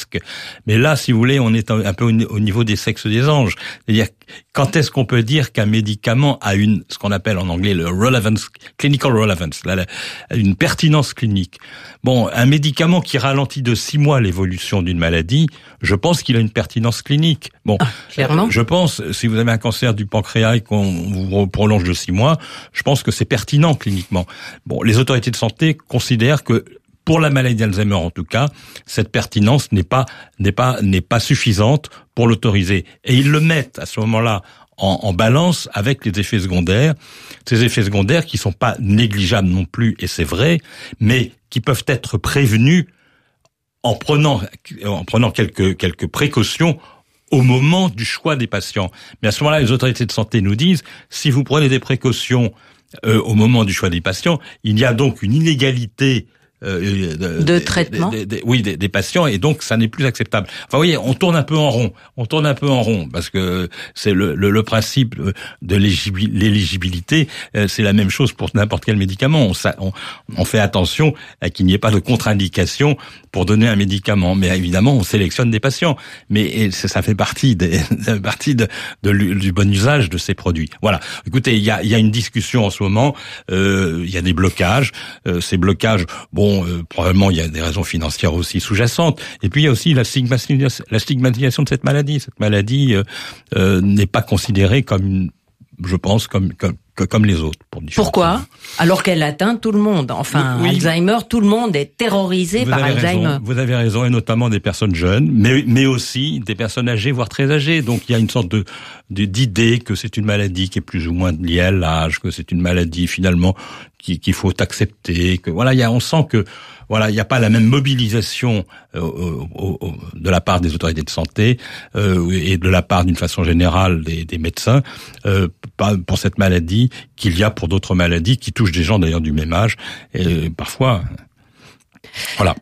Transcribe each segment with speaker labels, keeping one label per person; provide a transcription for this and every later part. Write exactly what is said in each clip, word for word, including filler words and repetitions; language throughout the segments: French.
Speaker 1: marque. Mais là, si vous voulez, on est un peu au niveau des sexes des anges. C'est-à-dire, quand est-ce qu'on peut dire qu'un médicament a une, ce qu'on appelle en anglais le relevance, clinical relevance, la, la, une pertinence clinique. Bon, un médicament qui ralentit de six mois l'évolution d'une maladie, je pense qu'il a une pertinence clinique. Bon,
Speaker 2: ah, clairement.
Speaker 1: Euh, je pense, si vous avez un cancer du pancréas et qu'on vous prolonge de six mois, je pense que c'est pertinent cliniquement. Bon, les autorités de santé considèrent que pour la maladie d'Alzheimer, en tout cas, cette pertinence n'est pas n'est pas n'est pas suffisante pour l'autoriser. Et ils le mettent à ce moment-là en, en balance avec les effets secondaires. Ces effets secondaires qui sont pas négligeables non plus, et c'est vrai, mais qui peuvent être prévenus en prenant en prenant quelques quelques précautions au moment du choix des patients. Mais à ce moment-là, les autorités de santé nous disent, si vous prenez des précautions euh, au moment du choix des patients, il y a donc une inégalité Euh,
Speaker 2: de, de traitement,
Speaker 1: des, des, des, oui, des, des patients, et donc ça n'est plus acceptable. Enfin, vous voyez, on tourne un peu en rond. On tourne un peu en rond parce que c'est le, le, le principe de l'éligibilité. C'est la même chose pour n'importe quel médicament. On, on, on fait attention à qu'il n'y ait pas de contre-indication pour donner un médicament. Mais évidemment, on sélectionne des patients. Mais ça fait partie, des, ça fait partie de, de, du bon usage de ces produits. Voilà. Écoutez, il y a, il y a une discussion en ce moment. Euh, il y a des blocages. Euh, ces blocages, bon. Bon, euh, probablement il y a des raisons financières aussi sous-jacentes. Et puis il y a aussi la stigmatisation, la stigmatisation de cette maladie. Cette maladie euh, euh, n'est pas considérée comme, une, je pense, comme comme comme les autres. Pour
Speaker 2: Pourquoi
Speaker 1: raisons.
Speaker 2: Alors qu'elle atteint tout le monde. Enfin, oui. Alzheimer, tout le monde est terrorisé
Speaker 1: vous
Speaker 2: par Alzheimer.
Speaker 1: Raison, vous avez raison, et notamment des personnes jeunes, mais mais aussi des personnes âgées, voire très âgées. Donc il y a une sorte de, de d'idée que c'est une maladie qui est plus ou moins liée à l'âge, que c'est une maladie finalement qui, qu'il faut accepter. Que voilà, il y a, on sent que voilà, il n'y a pas la même mobilisation euh, au, au, de la part des autorités de santé euh, et de la part d'une façon générale des, des médecins euh, pour cette maladie qu'il y a pour d'autres maladies qui touchent des gens d'ailleurs du même âge et parfois voilà.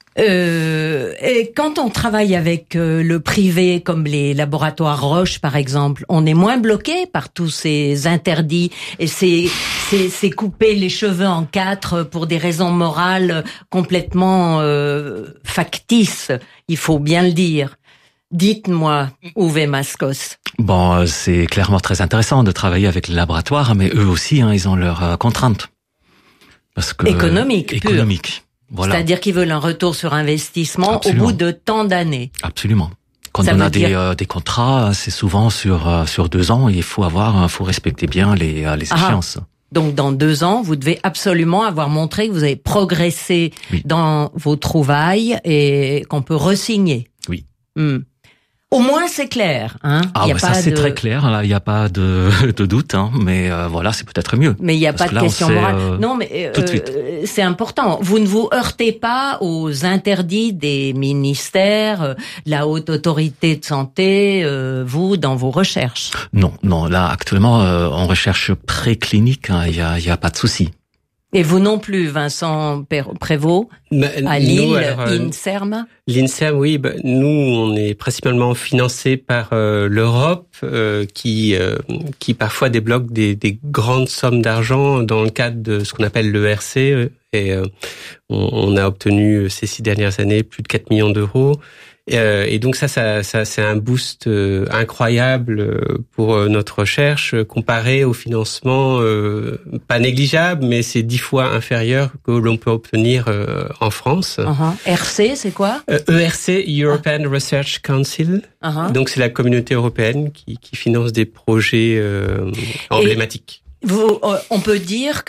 Speaker 2: Euh, et quand on travaille avec euh, le privé, comme les laboratoires Roche par exemple, on est moins bloqué par tous ces interdits et ces, ces, ces couper les cheveux en quatre pour des raisons morales complètement euh, factices, il faut bien le dire. Dites-moi, Uwe Maskos.
Speaker 3: Bon, c'est clairement très intéressant de travailler avec les laboratoires, mais eux aussi, hein, ils ont leurs euh, contraintes. Parce que
Speaker 2: économique,
Speaker 3: économique.
Speaker 2: Pur.
Speaker 3: Voilà.
Speaker 2: C'est-à-dire qu'ils veulent un retour sur investissement
Speaker 3: Absolument.
Speaker 2: Au bout de tant d'années.
Speaker 3: Absolument. Quand
Speaker 2: Ça
Speaker 3: on a
Speaker 2: dire...
Speaker 3: des, euh, des contrats, c'est souvent sur euh, sur deux ans. Il faut avoir, faut respecter bien les euh, les échéances.
Speaker 2: Ah, donc dans deux ans, vous devez absolument avoir montré que vous avez progressé
Speaker 3: oui.
Speaker 2: dans vos trouvailles et qu'on peut re-signer.
Speaker 3: Oui.
Speaker 2: Hmm. Au moins c'est clair, hein.
Speaker 3: Ah,
Speaker 2: y a
Speaker 3: bah
Speaker 2: pas
Speaker 3: ça c'est
Speaker 2: de...
Speaker 3: très clair. Là, il n'y a pas de, de doute, hein. Mais euh, voilà, c'est peut-être mieux.
Speaker 2: Mais il n'y a
Speaker 3: Parce
Speaker 2: pas de question
Speaker 3: sait,
Speaker 2: morale.
Speaker 3: Euh,
Speaker 2: non, mais
Speaker 3: tout de suite.
Speaker 2: euh, c'est important. Vous ne vous heurtez pas aux interdits des ministères, euh, de la haute autorité de santé, euh, vous dans vos recherches.
Speaker 3: Non, non. Là, actuellement, euh, en recherche préclinique, il hein, y a, y a pas de souci.
Speaker 2: Et vous non plus, Vincent Prévost,
Speaker 4: bah,
Speaker 2: à Lille,
Speaker 4: nous, alors, euh,
Speaker 2: INSERM.
Speaker 4: L'INSERM, oui, bah, nous, on est principalement financé par euh, l'Europe, euh, qui euh, qui parfois débloque des, des grandes sommes d'argent dans le cadre de ce qu'on appelle l'E R C. Et euh, on, on a obtenu ces six dernières années plus de quatre millions d'euros. Euh, et donc ça, ça, ça c'est un boost euh, incroyable pour euh, notre recherche comparé au financement euh, pas négligeable, mais c'est dix fois inférieur que l'on peut obtenir euh, en France.
Speaker 2: Uh-huh. R C, c'est quoi?
Speaker 4: euh, E R C, European ah. Research Council.
Speaker 2: Uh-huh.
Speaker 4: Donc c'est la communauté européenne qui, qui finance des projets euh, emblématiques.
Speaker 2: Et vous, on peut dire que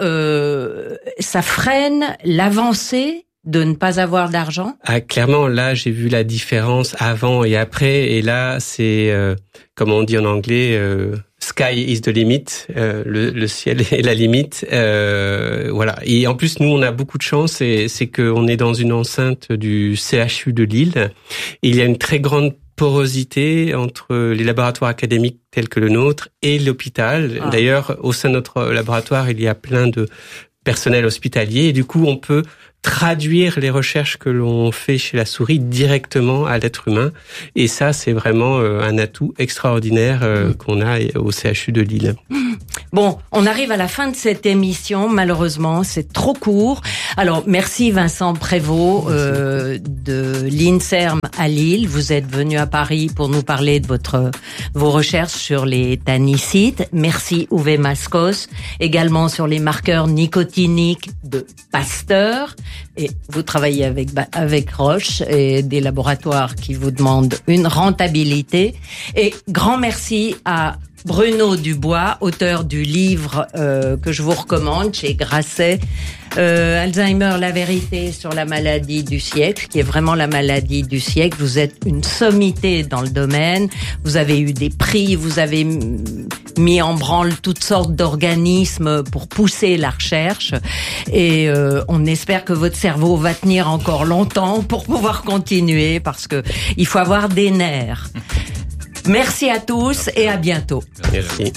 Speaker 2: euh, ça freine l'avancée de ne pas avoir d'argent?
Speaker 4: Ah, clairement, là, j'ai vu la différence avant et après. Et là, c'est, euh, comme on dit en anglais, euh, sky is the limit. Euh, le, le ciel est la limite. Euh, voilà. Et en plus, nous, on a beaucoup de chance. Et c'est qu'on est dans une enceinte du C H U de Lille. Et il y a une très grande porosité entre les laboratoires académiques tels que le nôtre et l'hôpital. Ah. D'ailleurs, au sein de notre laboratoire, il y a plein de personnel hospitalier. Et du coup, on peut traduire les recherches que l'on fait chez la souris directement à l'être humain. Et ça, c'est vraiment un atout extraordinaire qu'on a au C H U de Lille.
Speaker 2: Bon, on arrive à la fin de cette émission, malheureusement, c'est trop court. Alors, merci Vincent Prévost euh, de l'INSERM à Lille. Vous êtes venu à Paris pour nous parler de votre vos recherches sur les tannicides. Merci Uwe Maskos, également sur les marqueurs nicotiniques de Pasteur. Et vous travaillez avec avec Roche et des laboratoires qui vous demandent une rentabilité. Et grand merci à Bruno Dubois, auteur du livre euh, que je vous recommande chez Grasset, euh, Alzheimer, la vérité sur la maladie du siècle, qui est vraiment la maladie du siècle. Vous êtes une sommité dans le domaine, vous avez eu des prix, vous avez mis en branle toutes sortes d'organismes pour pousser la recherche, et euh, on espère que votre cerveau va tenir encore longtemps pour pouvoir continuer, parce que il faut avoir des nerfs. Merci à tous et à bientôt.
Speaker 4: Merci.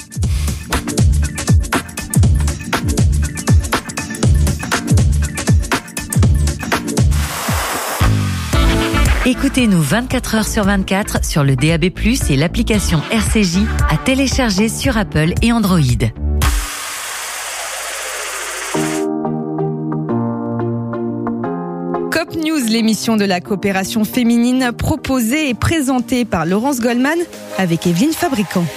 Speaker 5: Écoutez-nous vingt-quatre heures sur vingt-quatre sur le D A B plus, et l'application R C J à télécharger sur Apple et Android.
Speaker 6: Cop News, l'émission de la coopération féminine proposée et présentée par Laurence Goldman avec Evelyne Fabricant.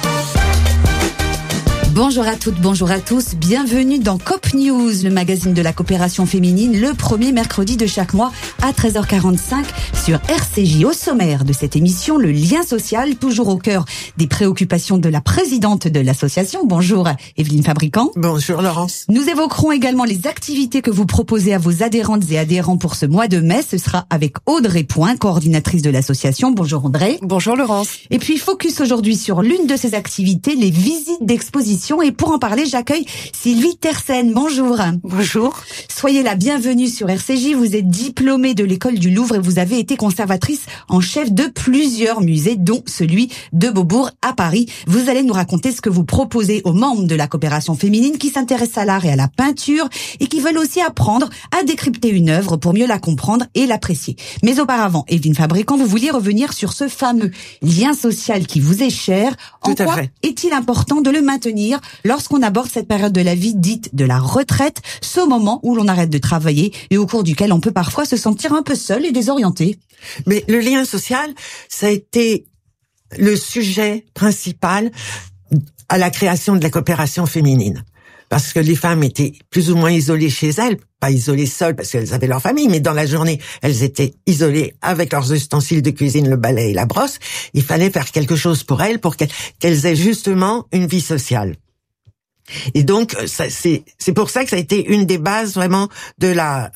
Speaker 7: Bonjour à toutes, bonjour à tous, bienvenue dans Cop News, le magazine de la coopération féminine, le premier mercredi de chaque mois à treize heures quarante-cinq sur R C J. Au sommaire de cette émission, le lien social, toujours au cœur des préoccupations de la présidente de l'association. Bonjour Evelyne Fabricant.
Speaker 8: Bonjour Laurence.
Speaker 7: Nous évoquerons également les activités que vous proposez à vos adhérentes et adhérents pour ce mois de mai. Ce sera avec Audrey Point, coordinatrice de l'association. Bonjour Audrey.
Speaker 6: Bonjour Laurence.
Speaker 7: Et puis focus aujourd'hui sur l'une de ces activités, les visites d'exposition. Et pour en parler, j'accueille Sylvie Tersen. Bonjour.
Speaker 8: Bonjour.
Speaker 7: Soyez la bienvenue sur R C J. Vous êtes diplômée de l'école du Louvre et vous avez été conservatrice en chef de plusieurs musées, dont celui de Beaubourg à Paris. Vous allez nous raconter ce que vous proposez aux membres de la coopération féminine qui s'intéressent à l'art et à la peinture et qui veulent aussi apprendre à décrypter une œuvre pour mieux la comprendre et l'apprécier. Mais auparavant, Evelyne Fabricant, vous vouliez revenir sur ce fameux lien social qui vous est cher. En
Speaker 8: Tout à
Speaker 7: quoi
Speaker 8: fait.
Speaker 7: est-il important de le maintenir lorsqu'on aborde cette période de la vie dite de la retraite, ce moment où l'on arrête de travailler et au cours duquel on peut parfois se sentir un peu seul et désorienté?
Speaker 8: Mais le lien social, ça a été le sujet principal à la création de la coopération féminine. Parce que les femmes étaient plus ou moins isolées chez elles, pas isolées seules parce qu'elles avaient leur famille, mais dans la journée, elles étaient isolées avec leurs ustensiles de cuisine, le balai et la brosse. Il fallait faire quelque chose pour elles, pour qu'elles, qu'elles aient justement une vie sociale. Et donc, ça, c'est, c'est pour ça que ça a été une des bases vraiment de la,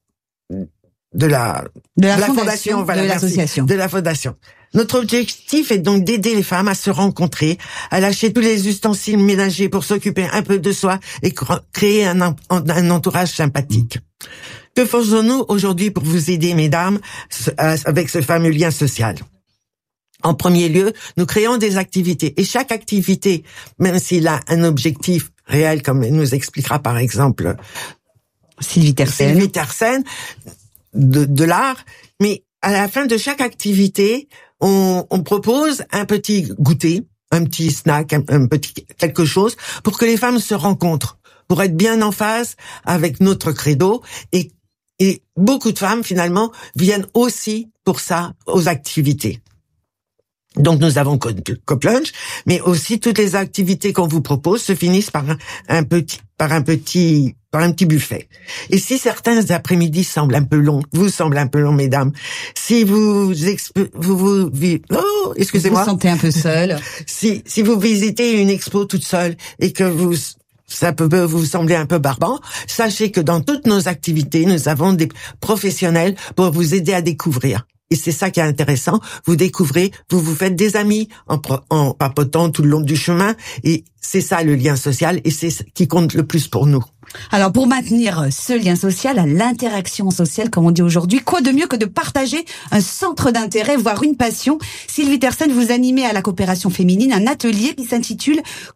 Speaker 8: de la,
Speaker 7: De la,
Speaker 8: de la
Speaker 7: fondation,
Speaker 8: fondation, voilà,
Speaker 7: de
Speaker 8: merci,
Speaker 7: l'association.
Speaker 8: de la fondation. Notre objectif est donc d'aider les femmes à se rencontrer, à lâcher tous les ustensiles ménagers pour s'occuper un peu de soi et créer un, un entourage sympathique. Que faisons-nous aujourd'hui pour vous aider, mesdames, avec ce fameux lien social? En premier lieu, nous créons des activités. Et chaque activité, même s'il a un objectif réel, comme nous expliquera par exemple
Speaker 7: Sylvie Tersen,
Speaker 8: Sylvie Tersen de, de l'art, mais à la fin de chaque activité, on, on propose un petit goûter, un petit snack, un, un petit quelque chose pour que les femmes se rencontrent, pour être bien en phase avec notre credo. Et, et beaucoup de femmes, finalement, viennent aussi pour ça aux activités. Donc nous avons Cop Lunch, mais aussi toutes les activités qu'on vous propose se finissent par un, un petit, par un petit, par un petit buffet. Et si certains après-midi semblent un peu longs, vous semblent un peu longs, mesdames, si vous exp- vous vous oh, excusez-moi,
Speaker 7: vous vous sentez un peu seule,
Speaker 8: si si vous visitez une expo toute seule et que vous ça peut vous sembler un peu barbant, sachez que dans toutes nos activités, nous avons des professionnels pour vous aider à découvrir. Et c'est ça qui est intéressant. Vous découvrez, vous vous faites des amis en, en papotant tout le long du chemin. Et c'est ça le lien social et c'est ce qui compte le plus pour nous.
Speaker 7: Alors pour maintenir ce lien social, l'interaction sociale, comme on dit aujourd'hui, quoi de mieux que de partager un centre d'intérêt, voire une passion? Sylvie Tersen, vous animez à la coopération féminine un atelier qui s'intitule «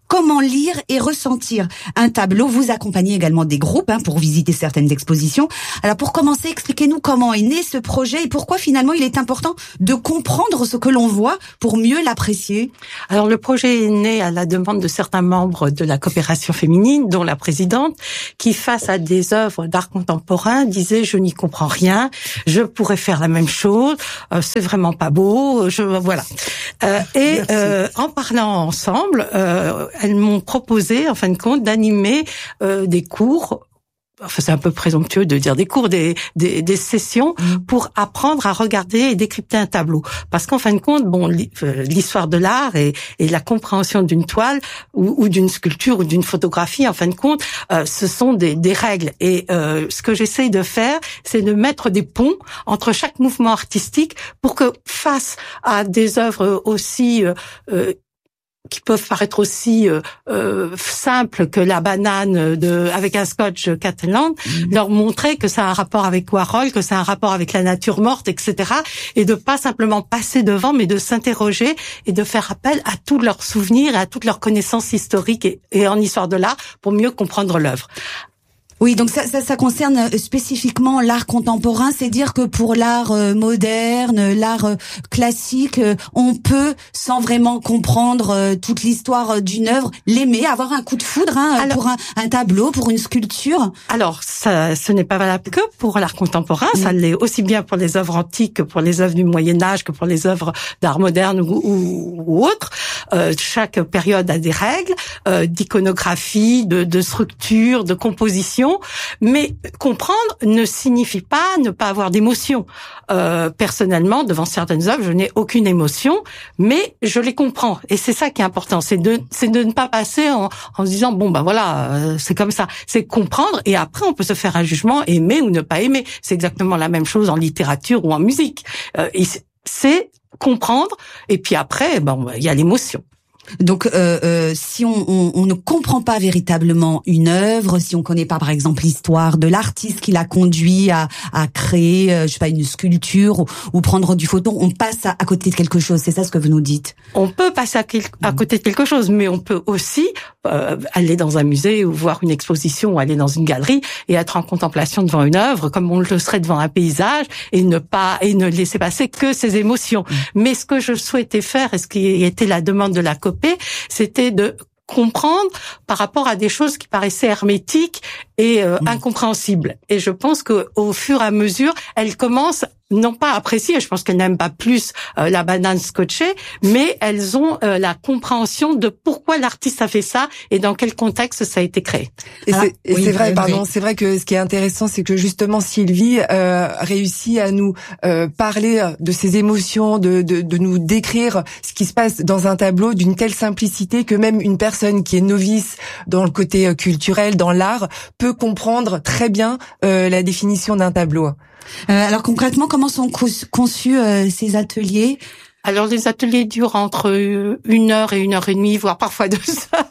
Speaker 7: Comment lire et ressentir un tableau. Vous accompagnez également des groupes hein, pour visiter certaines expositions. Alors pour commencer, expliquez-nous comment est né ce projet et pourquoi finalement il est important de comprendre ce que l'on voit pour mieux l'apprécier.
Speaker 9: Alors le projet est né à la demande de certains membres de la coopération féminine, dont la présidente, qui face à des œuvres d'art contemporain disait je n'y comprends rien, je pourrais faire la même chose, euh, c'est vraiment pas beau, je voilà. Euh, et euh, en parlant ensemble, euh, elles m'ont proposé, en fin de compte, d'animer euh, des cours. Enfin, c'est un peu présomptueux de dire des cours, des, des, des sessions pour apprendre à regarder et décrypter un tableau. Parce qu'en fin de compte, bon, l'histoire de l'art et, et la compréhension d'une toile ou, ou d'une sculpture ou d'une photographie, en fin de compte, euh, ce sont des, des règles. Et euh, ce que j'essaye de faire, c'est de mettre des ponts entre chaque mouvement artistique pour que face à des œuvres aussi euh, euh, qui peuvent paraître aussi euh, euh, simples que la banane de avec un scotch Catalan, mmh. leur montrer que ça a un rapport avec Warhol, que ça a un rapport avec la nature morte, et cetera. Et de pas simplement passer devant, mais de s'interroger et de faire appel à tous leurs souvenirs et à toutes leurs connaissances historiques et, et en histoire de l'art pour mieux comprendre l'œuvre.
Speaker 7: Oui, donc ça, ça, ça concerne spécifiquement l'art contemporain, c'est dire que pour l'art euh, moderne, l'art euh, classique, euh, on peut, sans vraiment comprendre euh, toute l'histoire d'une œuvre, l'aimer, avoir un coup de foudre hein, alors, pour un, un tableau, pour une sculpture.
Speaker 9: Alors, ça, ce n'est pas valable que pour l'art contemporain, mmh. ça l'est aussi bien pour les œuvres antiques que pour les œuvres du Moyen-Âge, que pour les œuvres d'art moderne ou, ou, ou autres. Euh, chaque période a des règles euh, d'iconographie, de, de structure, de composition. Mais comprendre ne signifie pas ne pas avoir d'émotion. Euh, personnellement, devant certaines œuvres, je n'ai aucune émotion, mais je les comprends. Et c'est ça qui est important, c'est de, c'est de ne pas passer en, en se disant bon ben voilà, euh, c'est comme ça. C'est comprendre et après on peut se faire un jugement, aimer ou ne pas aimer. C'est exactement la même chose en littérature ou en musique. Euh, c'est comprendre et puis après, ben il y a l'émotion.
Speaker 7: Donc, euh, euh, si on, on, on ne comprend pas véritablement une œuvre, si on connaît pas, par exemple, l'histoire de l'artiste qui l'a conduit à, à créer, euh, je sais pas, une sculpture ou, ou prendre du photo, on passe à, à côté de quelque chose. C'est ça ce que vous nous dites?
Speaker 9: On peut passer à, à côté de quelque chose, mais on peut aussi euh, aller dans un musée ou voir une exposition ou aller dans une galerie et être en contemplation devant une œuvre, comme on le serait devant un paysage, et ne pas et ne laisser passer que ses émotions. Mmh. Mais ce que je souhaitais faire, et ce qui était la demande de la copie, c'était de comprendre par rapport à des choses qui paraissaient hermétiques et euh, mmh. incompréhensibles. Et je pense que au fur et à mesure, elle commence non pas à apprécier, je pense qu'elles n'aiment pas plus euh, la banane scotchée, mais elles ont euh, la compréhension de pourquoi l'artiste a fait ça et dans quel contexte ça a été créé.
Speaker 10: Et
Speaker 7: ah,
Speaker 10: c'est, et
Speaker 7: oui,
Speaker 10: c'est vrai,
Speaker 7: oui,
Speaker 10: pardon,
Speaker 7: oui.
Speaker 10: c'est vrai que ce qui est intéressant, c'est que justement Sylvie euh, réussit à nous euh, parler de ses émotions, de, de, de nous décrire ce qui se passe dans un tableau d'une telle simplicité que même une personne qui est novice dans le côté culturel, dans l'art, peut comprendre très bien euh, la définition d'un tableau.
Speaker 7: Euh, alors concrètement, comment sont conçus euh, ces ateliers?
Speaker 9: Alors les ateliers durent entre une heure et une heure et demie, voire parfois deux heures.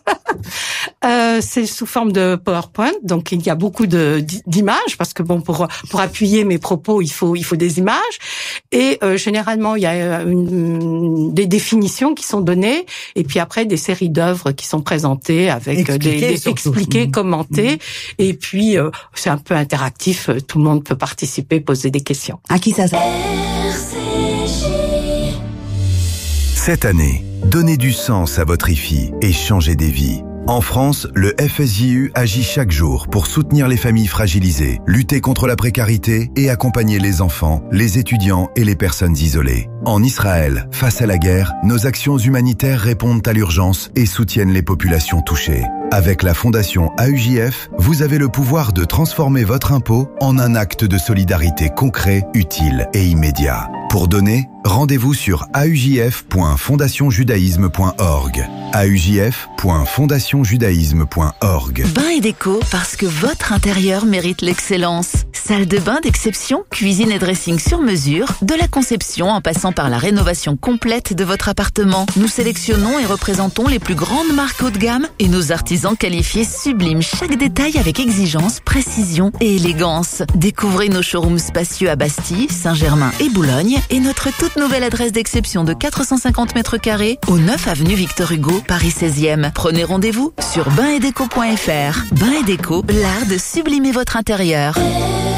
Speaker 9: Euh, c'est sous forme de PowerPoint, donc il y a beaucoup de d'images parce que bon pour pour appuyer mes propos il faut il faut des images et euh, généralement il y a une, des définitions qui sont données et puis après des séries d'œuvres qui sont présentées avec expliquées, des, des expliquées, mmh. commentées mmh. et puis euh, c'est un peu interactif, tout le monde peut participer, poser des questions.
Speaker 7: À qui ça ça
Speaker 11: Cette année, donnez du sens à votre I F I et changez des vies. En France, le F S J U agit chaque jour pour soutenir les familles fragilisées, lutter contre la précarité et accompagner les enfants, les étudiants et les personnes isolées. En Israël, face à la guerre, nos actions humanitaires répondent à l'urgence et soutiennent les populations touchées. Avec la Fondation A U J F, vous avez le pouvoir de transformer votre impôt en un acte de solidarité concret, utile et immédiat. Pour donner, rendez-vous sur a u j f point fondation judaïsme point org. a u j f point fondation judaïsme point org.
Speaker 12: Bain et déco, parce que votre intérieur mérite l'excellence. Salle de bain d'exception, cuisine et dressing sur mesure, de la conception en passant par la rénovation complète de votre appartement. Nous sélectionnons et représentons les plus grandes marques haut de gamme et nos artisans qualifiés subliment chaque détail avec exigence, précision et élégance. Découvrez nos showrooms spacieux à Bastille, Saint-Germain et Boulogne et notre toute nouvelle adresse d'exception de quatre cent cinquante mètres carrés au neuf avenue Victor Hugo, Paris seizième. Prenez rendez-vous sur bain et déco point f r. Bain et Déco, l'art de sublimer votre intérieur.